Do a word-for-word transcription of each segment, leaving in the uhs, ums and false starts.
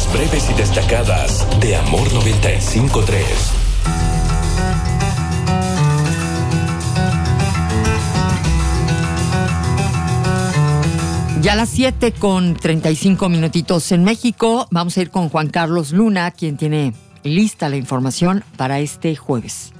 Las breves y destacadas de Amor noventa y cinco punto tres. Ya a las siete con treinta y cinco minutitos en México, vamos a ir con Juan Carlos Luna, quien tiene lista la información para este jueves.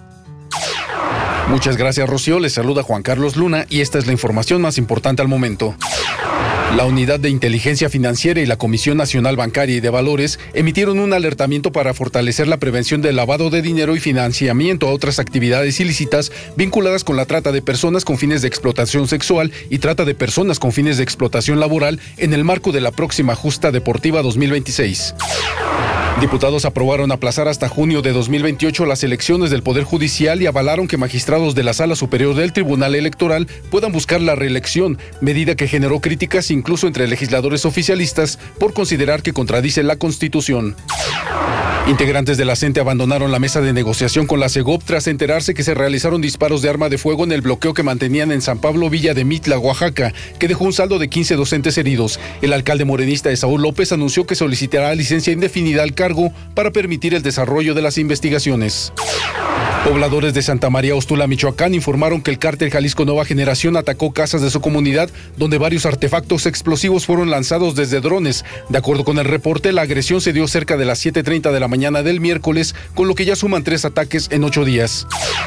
Muchas gracias, Rocío. Les saluda Juan Carlos Luna y esta es la información más importante al momento. La Unidad de Inteligencia Financiera y la Comisión Nacional Bancaria y de Valores emitieron un alertamiento para fortalecer la prevención del lavado de dinero y financiamiento a otras actividades ilícitas vinculadas con la trata de personas con fines de explotación sexual y trata de personas con fines de explotación laboral en el marco de la próxima Justa Deportiva dos mil veintiséis. Diputados aprobaron aplazar hasta junio de dos mil veintiocho las elecciones del Poder Judicial y avalaron que magistrados de la Sala Superior del Tribunal Electoral puedan buscar la reelección, medida que generó críticas incluso entre legisladores oficialistas por considerar que contradice la Constitución. Integrantes de la CENTE abandonaron la mesa de negociación con la SEGOP tras enterarse que se realizaron disparos de arma de fuego en el bloqueo que mantenían en San Pablo Villa de Mitla, Oaxaca, que dejó un saldo de quince docentes heridos. El alcalde morenista Esaú López anunció que solicitará licencia indefinida al cargo para permitir el desarrollo de las investigaciones. Pobladores de Santa María Ostula, Michoacán, informaron que el cártel Jalisco Nueva Generación atacó casas de su comunidad, donde varios artefactos explosivos fueron lanzados desde drones. De acuerdo con el reporte, la agresión se dio cerca de las siete treinta de la mañana del miércoles, con lo que ya suman tres ataques en ocho días.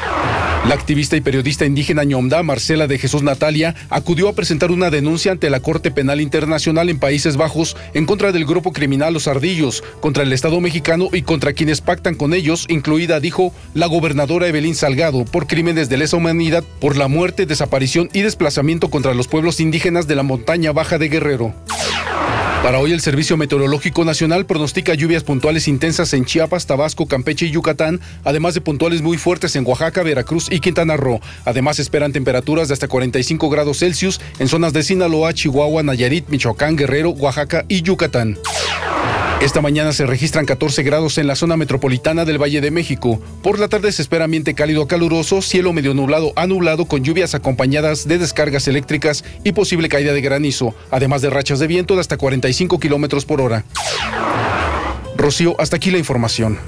La activista y periodista indígena ñomda, Marcela de Jesús Natalia, acudió a presentar una denuncia ante la Corte Penal Internacional en Países Bajos en contra del grupo criminal Los Ardillos, contra el Estado mexicano y contra quienes pactan con ellos, incluida, dijo, la gobernadora Evelyn Salgado, por crímenes de lesa humanidad, por la muerte, desaparición y desplazamiento contra los pueblos indígenas de la montaña baja de Guerrero. Para hoy el Servicio Meteorológico Nacional pronostica lluvias puntuales intensas en Chiapas, Tabasco, Campeche y Yucatán, además de puntuales muy fuertes en Oaxaca, Veracruz y Quintana Roo. Además esperan temperaturas de hasta cuarenta y cinco grados Celsius en zonas de Sinaloa, Chihuahua, Nayarit, Michoacán, Guerrero, Oaxaca y Yucatán. Esta mañana se registran catorce grados en la zona metropolitana del Valle de México. Por la tarde se espera ambiente cálido a caluroso, cielo medio nublado a nublado con lluvias acompañadas de descargas eléctricas y posible caída de granizo, además de rachas de viento de hasta cuarenta y cinco kilómetros por hora. Rocío, hasta aquí la información.